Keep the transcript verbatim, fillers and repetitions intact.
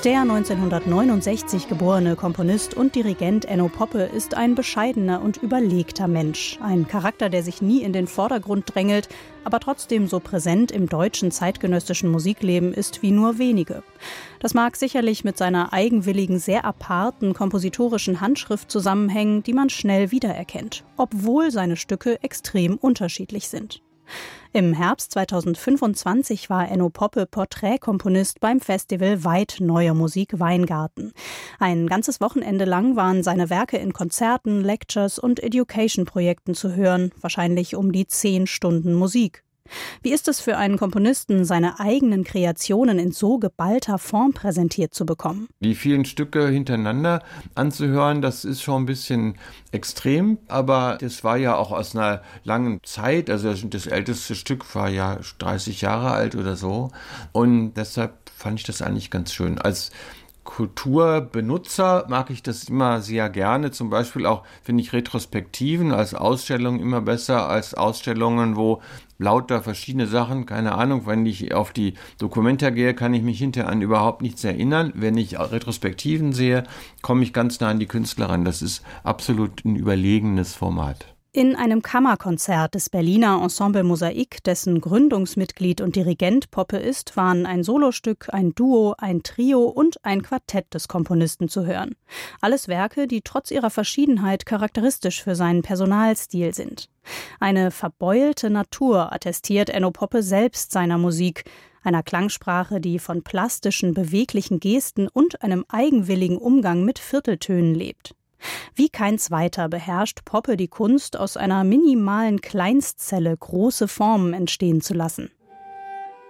Der neunzehnhundertneunundsechzig geborene Komponist und Dirigent Enno Poppe ist ein bescheidener und überlegter Mensch. Ein Charakter, der sich nie in den Vordergrund drängelt, aber trotzdem so präsent im deutschen zeitgenössischen Musikleben ist wie nur wenige. Das mag sicherlich mit seiner eigenwilligen, sehr aparten kompositorischen Handschrift zusammenhängen, die man schnell wiedererkennt, obwohl seine Stücke extrem unterschiedlich sind. Im Herbst zweitausendfünfundzwanzig war Enno Poppe Porträtkomponist beim Festival Weit Neue Musik Weingarten. Ein ganzes Wochenende lang waren seine Werke in Konzerten, Lectures und Education-Projekten zu hören, wahrscheinlich um die zehn Stunden Musik. Wie ist es für einen Komponisten, seine eigenen Kreationen in so geballter Form präsentiert zu bekommen? Die vielen Stücke hintereinander anzuhören, das ist schon ein bisschen extrem, aber das war ja auch aus einer langen Zeit, also das älteste Stück war ja dreißig Jahre alt oder so, und deshalb fand ich das eigentlich ganz schön. Als Kulturbenutzer mag ich das immer sehr gerne. Zum Beispiel auch finde ich Retrospektiven als Ausstellungen immer besser als Ausstellungen, wo lauter verschiedene Sachen, keine Ahnung, wenn ich auf die Documenta gehe, kann ich mich hinterher an überhaupt nichts erinnern. Wenn ich Retrospektiven sehe, komme ich ganz nah an die Künstler ran. Das ist absolut ein überlegenes Format. In einem Kammerkonzert des Berliner Ensemble Mosaik, dessen Gründungsmitglied und Dirigent Poppe ist, waren ein Solostück, ein Duo, ein Trio und ein Quartett des Komponisten zu hören. Alles Werke, die trotz ihrer Verschiedenheit charakteristisch für seinen Personalstil sind. Eine verbeulte Natur attestiert Enno Poppe selbst seiner Musik, einer Klangsprache, die von plastischen, beweglichen Gesten und einem eigenwilligen Umgang mit Vierteltönen lebt. Wie kein zweiter beherrscht Poppe die Kunst, aus einer minimalen Kleinstzelle große Formen entstehen zu lassen.